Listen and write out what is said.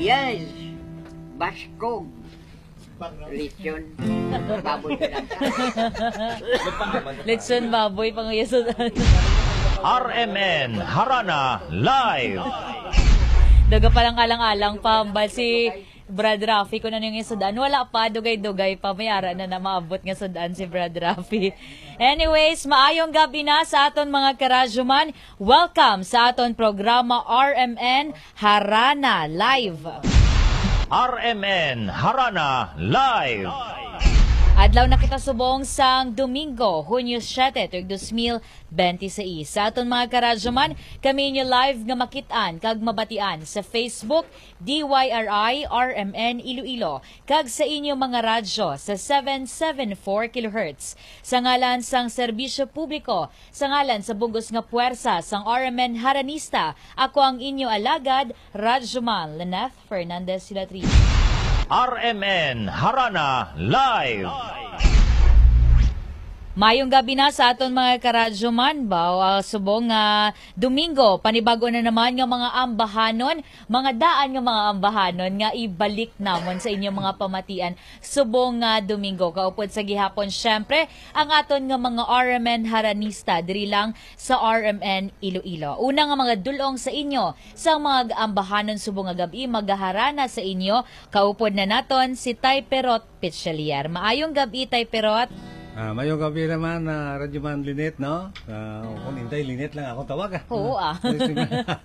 Yes, Baskog. Lechon. Baboy ka lang. Lechon baboy pangayasod. RMN Harana Live. Daga palang alang-alang pambal si Brad Rafi kung ano yung sudan. Wala pa, dugay-dugay pa. Mayara na maabot nga sudan si Brad Rafi. Anyways, maayong gabi na sa aton mga karajuman. Welcome sa aton programa RMN Harana Live. RMN Harana Live. Adlaw na kita subong sang Domingo, Hunyo 7, 2026. Sa aton mga karadyoman, kami inyo live nga makitaan kag mabatian sa Facebook, DYRI RMN Iloilo, kag sa inyo mga radyo sa 774 kHz. Sa ngalan sang serbisyo publiko, sa ngalan sa bugos nga puwersa sang RMN Haranista, ako ang inyo alagad, Radyoman Lyneth Fernandez Silatri. RMN Harana Live. Mayong gabi na sa aton mga karadyoman ba subong Domingo, panibago na naman nga mga ambahanon, mga daan nga mga ambahanon nga ibalik namon sa inyong mga pamatian subong Domingo. Kaupod sa gihapon syempre ang aton nga mga RMN Haranista diri lang sa RMN Iloilo. Una nga mga dulong sa inyo sa mga ambahanon subong nga gabi magaharana sa inyo. Kaupod na naton si Tay Perot Pichelier. Maayong gabi Tay Perot. Mayong gabi naman, Radyoman Lyneth, no? Kung hintay, Lyneth lang akong tawag. Oo